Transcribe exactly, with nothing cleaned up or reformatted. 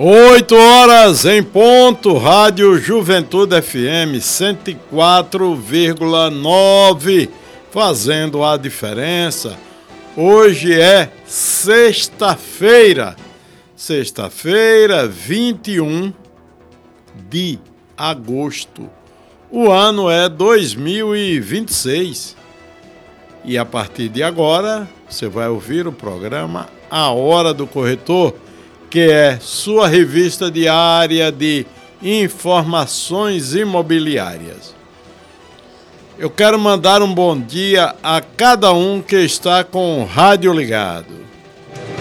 Oito horas em ponto, Rádio Juventude F M cento e quatro vírgula nove, fazendo a diferença. Hoje é sexta-feira, sexta-feira, vinte e um de agosto. O ano é dois mil e vinte e seis. E a partir de agora, você vai ouvir o programa A Hora do Corretor, que é sua revista diária de informações imobiliárias. Eu quero mandar um bom dia a cada um que está com o rádio ligado.